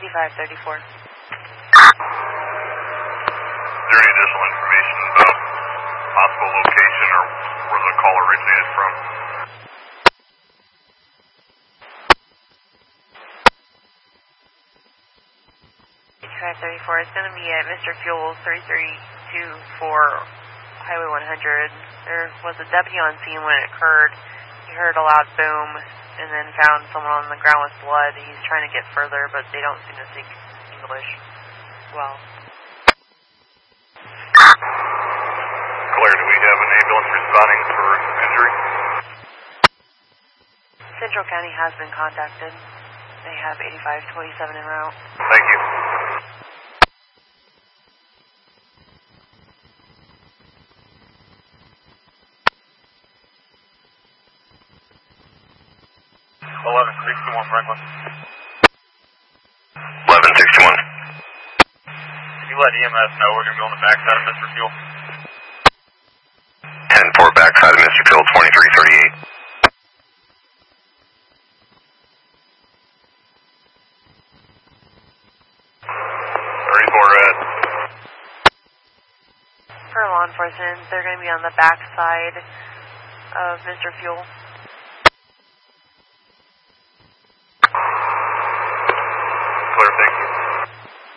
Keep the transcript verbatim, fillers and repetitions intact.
eighty-five thirty-four. Is there any additional information about possible location or where the call originated from? eighty-five thirty-four is going to be at Mister Fuel three three two four Highway one hundred. There was a deputy on scene when it occurred. He heard a loud boom and then found someone on the ground with blood. He's trying to get further, but they don't seem to speak English well. Claire, do we have an ambulance responding for injury? Central County has been contacted. They have eighty-five twenty-seven en route. Thank you. eleven sixty-one Franklin. eleven sixty-one. Can you let E M S know we're going to be on the backside of Mister Fuel? ten four backside of Mister Fuel twenty-three thirty-eight. thirty-four red. For law enforcement, they're going to be on the backside of Mister Fuel.